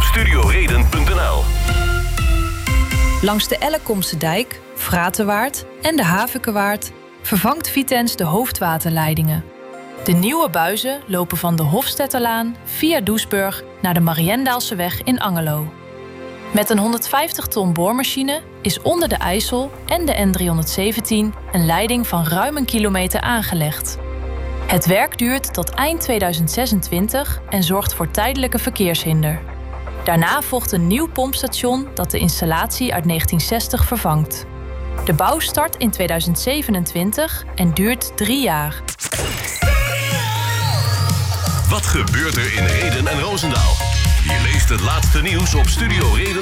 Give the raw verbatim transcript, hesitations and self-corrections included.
studioreden punt n l. Langs de Ellekomse dijk, Fratewaard en de Havekewaard vervangt Vitens de hoofdwaterleidingen. De nieuwe buizen lopen van de Hofstetterlaan via Doesburg naar de Mariendaalseweg in Angerlo. Met een honderdvijftig ton boormachine is onder de IJssel en de N driehonderdzeventien een leiding van ruim een kilometer aangelegd. Het werk duurt tot eind tweeduizend zesentwintig en zorgt voor tijdelijke verkeershinder. Daarna volgt een nieuw pompstation dat de installatie uit negentien zestig vervangt. De bouw start in tweeduizend zevenentwintig en duurt drie jaar. Wat gebeurt er in Rheden en Roosendaal? Je leest het laatste nieuws op studio reden.